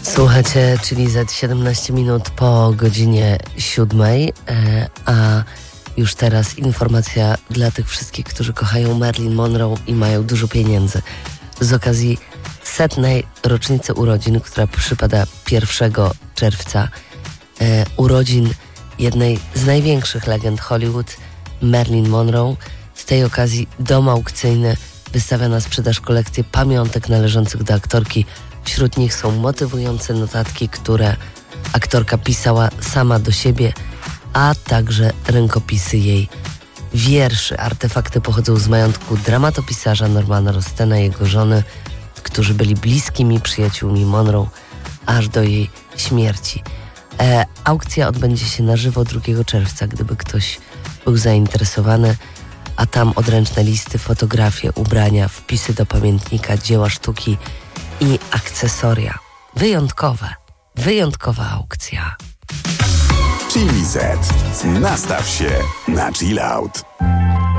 Słuchacie, czyli za 17 minut po godzinie 7, a już teraz informacja dla tych wszystkich, którzy kochają Marilyn Monroe i mają dużo pieniędzy. Z okazji 100. rocznicy urodzin, która przypada 1 czerwca, urodzin jednej z największych legend Hollywood, Marilyn Monroe. Z tej okazji dom aukcyjny wystawia na sprzedaż kolekcję pamiątek należących do aktorki. Wśród nich są motywujące notatki, które aktorka pisała sama do siebie, a także rękopisy jej wierszy. Artefakty pochodzą z majątku dramatopisarza Normana Rostena i jego żony, którzy byli bliskimi przyjaciółmi Monroe aż do jej śmierci. Aukcja odbędzie się na żywo 2 czerwca, gdyby ktoś był zainteresowany, a tam odręczne listy, fotografie, ubrania, wpisy do pamiętnika, dzieła sztuki i akcesoria. Wyjątkowa aukcja. Chili Z. Nastaw się na chill out.